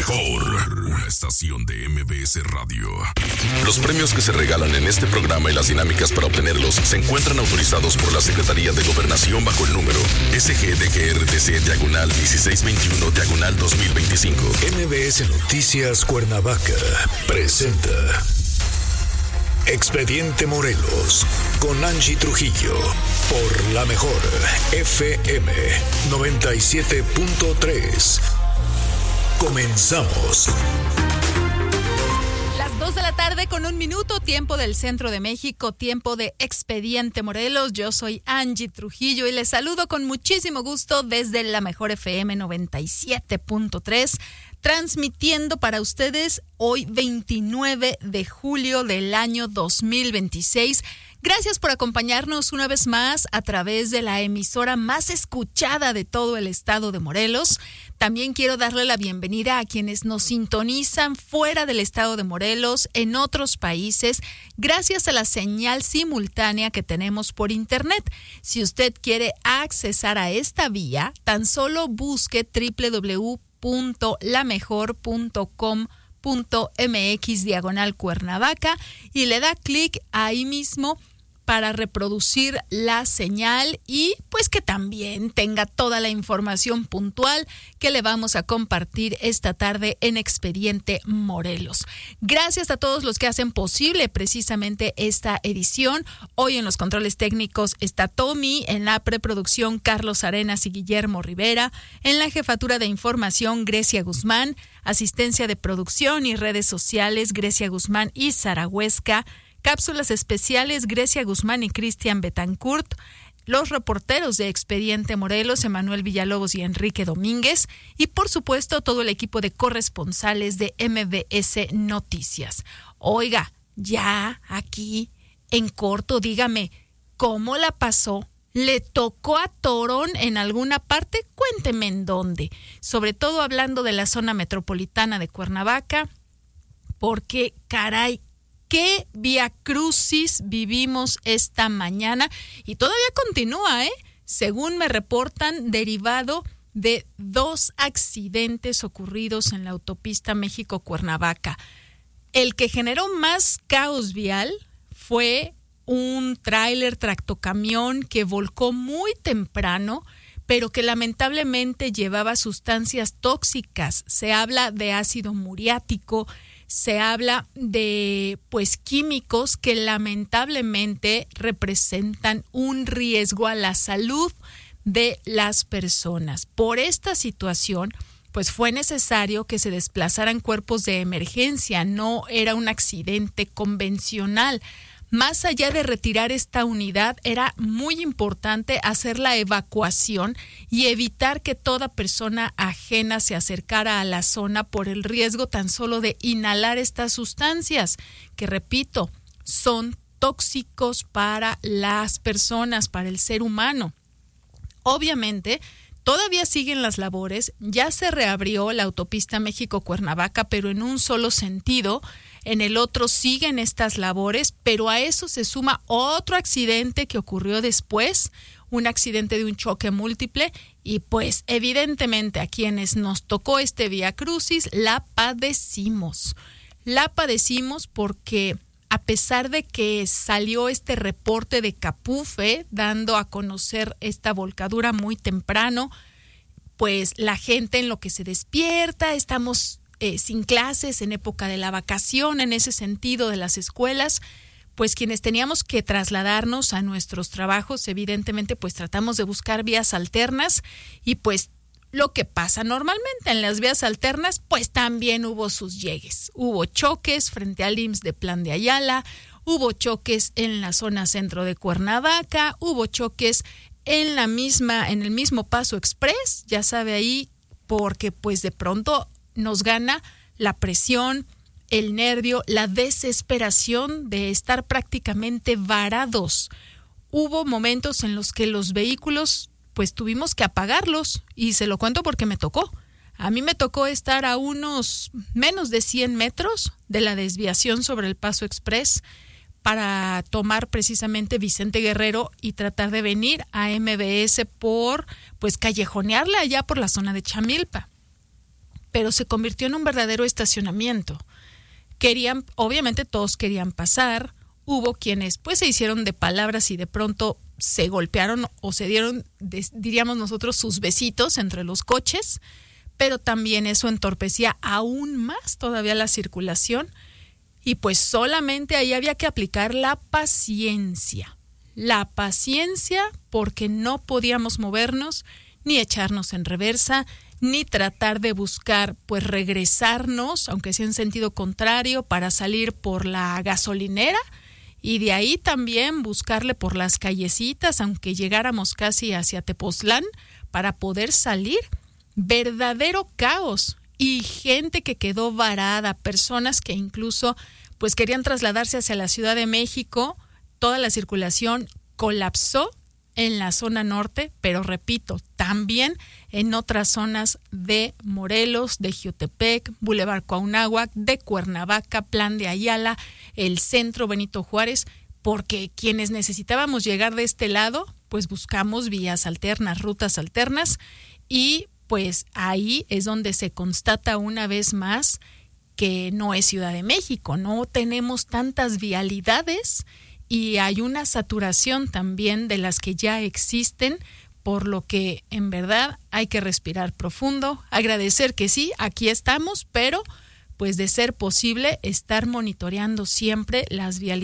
mejor, una estación de MBS Radio. Los premios que se regalan en este programa y las dinámicas para obtenerlos se encuentran autorizados por la Secretaría de Gobernación bajo el número SGDGRTC-1621-2025. MBS Noticias Cuernavaca presenta Expediente Morelos con Angie Trujillo por la mejor FM 97.3. Comenzamos. Las 2 de la tarde con 1 minuto, tiempo del centro de México, tiempo de Expediente Morelos. Yo soy Angie Trujillo y les saludo con muchísimo gusto desde la mejor FM 97.3, transmitiendo para ustedes hoy 29 de julio del año 2026. Gracias por acompañarnos una vez más a través de la emisora más escuchada de todo el estado de Morelos. También quiero darle la bienvenida a quienes nos sintonizan fuera del estado de Morelos, en otros países, gracias a la señal simultánea que tenemos por internet. Si usted quiere accesar a esta vía, tan solo busque www.lamejor.com.mx/Cuernavaca y le da clic ahí mismo para reproducir la señal y pues que también tenga toda la información puntual que le vamos a compartir esta tarde en Expediente Morelos. Gracias a todos los que hacen posible precisamente esta edición. Hoy en los controles técnicos está Tommy, en la preproducción Carlos Arenas y Guillermo Rivera, en la jefatura de información Grecia Guzmán, asistencia de producción y redes sociales Grecia Guzmán y Sara Huesca, cápsulas especiales Grecia Guzmán y Cristian Betancourt, los reporteros de Expediente Morelos, Emanuel Villalobos y Enrique Domínguez, y por supuesto todo el equipo de corresponsales de MBS Noticias. Oiga, ya aquí en corto, dígame, ¿cómo la pasó? ¿Le tocó a Torón en alguna parte? Cuénteme en dónde. Sobre todo hablando de la zona metropolitana de Cuernavaca, porque caray, ¿qué viacrucis vivimos esta mañana? Y todavía continúa, según me reportan, derivado de 2 accidentes ocurridos en la autopista México-Cuernavaca. El que generó más caos vial fue un tráiler tractocamión que volcó muy temprano, pero que lamentablemente llevaba sustancias tóxicas. Se habla de ácido muriático, se habla de químicos que lamentablemente representan un riesgo a la salud de las personas. Por esta situación, fue necesario que se desplazaran cuerpos de emergencia, no era un accidente convencional. Más allá de retirar esta unidad, era muy importante hacer la evacuación y evitar que toda persona ajena se acercara a la zona por el riesgo tan solo de inhalar estas sustancias, que repito, son tóxicos para las personas, para el ser humano. Obviamente, todavía siguen las labores, ya se reabrió la autopista México-Cuernavaca, pero en un solo sentido. En el otro siguen estas labores, pero a eso se suma otro accidente que ocurrió después, un accidente de un choque múltiple, y evidentemente a quienes nos tocó este viacrucis la padecimos. La padecimos porque a pesar de que salió este reporte de Capufe dando a conocer esta volcadura muy temprano, la gente en lo que se despierta, estamos sin clases, en época de la vacación, en ese sentido de las escuelas, quienes teníamos que trasladarnos a nuestros trabajos, evidentemente tratamos de buscar vías alternas y lo que pasa normalmente en las vías alternas, también hubo sus llegues. Hubo choques frente al IMSS de Plan de Ayala, hubo choques en la zona centro de Cuernavaca, hubo choques en el mismo Paso Express, ya sabe ahí, porque de pronto nos gana la presión, el nervio, la desesperación de estar prácticamente varados. Hubo momentos en los que los vehículos, tuvimos que apagarlos, y se lo cuento porque me tocó. A mí me tocó estar a unos menos de 100 metros de la desviación sobre el Paso Express para tomar precisamente Vicente Guerrero y tratar de venir a MBS por callejonearla allá por la zona de Chamilpa. pero se convirtió en un verdadero estacionamiento. Obviamente todos querían pasar, hubo quienes pues se hicieron de palabras y de pronto se golpearon o se dieron, diríamos nosotros, sus besitos entre los coches, pero también eso entorpecía aún más todavía la circulación y pues solamente ahí había que aplicar la paciencia porque no podíamos movernos ni echarnos en reversa, ni tratar de buscar pues regresarnos, aunque sea en sentido contrario, para salir por la gasolinera y de ahí también buscarle por las callecitas, aunque llegáramos casi hacia Tepoztlán, para poder salir. Verdadero caos y gente que quedó varada, personas que incluso pues querían trasladarse hacia la Ciudad de México. Toda la circulación colapsó en la zona norte, pero repito, también en otras zonas de Morelos, de Jiotepec, Boulevard Cuauhnáhuac, de Cuernavaca, Plan de Ayala, el centro Benito Juárez, porque quienes necesitábamos llegar de este lado, pues buscamos vías alternas, rutas alternas, y pues ahí es donde se constata una vez más que no es Ciudad de México, no tenemos tantas vialidades y hay una saturación también de las que ya existen, por lo que en verdad hay que respirar profundo, agradecer que sí, aquí estamos, pero pues de ser posible estar monitoreando siempre las vialidades